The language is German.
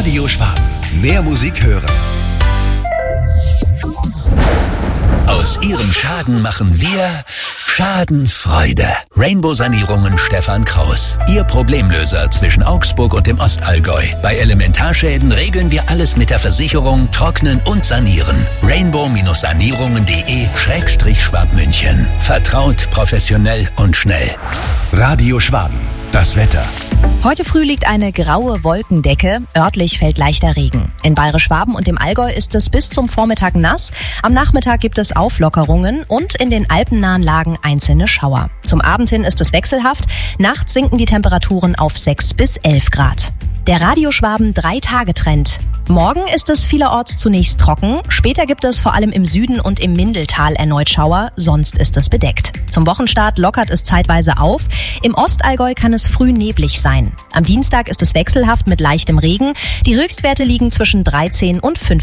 Radio Schwaben. Mehr Musik hören. Aus Ihrem Schaden machen wir Schadenfreude. Rainbow Sanierungen Stefan Kraus. Ihr Problemlöser zwischen Augsburg und dem Ostallgäu. Bei Elementarschäden regeln wir alles mit der Versicherung, trocknen und sanieren. Rainbow-sanierungen.de/Schwabmünchen. Vertraut, professionell und schnell. Radio Schwaben. Das Wetter. Heute früh liegt eine graue Wolkendecke. Örtlich fällt leichter Regen. In Bayerisch-Schwaben und dem Allgäu ist es bis zum Vormittag nass. Am Nachmittag gibt es Auflockerungen und in den alpennahen Lagen einzelne Schauer. Zum Abend hin ist es wechselhaft. Nachts sinken die Temperaturen auf 6 bis 11 Grad. Der Radio Schwaben 3-Tage-Trend. Morgen ist es vielerorts zunächst trocken, später gibt es vor allem im Süden und im Mindeltal erneut Schauer, sonst ist es bedeckt. Zum Wochenstart lockert es zeitweise auf, im Ostallgäu kann es früh neblig sein. Am Dienstag ist es wechselhaft mit leichtem Regen, die Höchstwerte liegen zwischen 13 und 15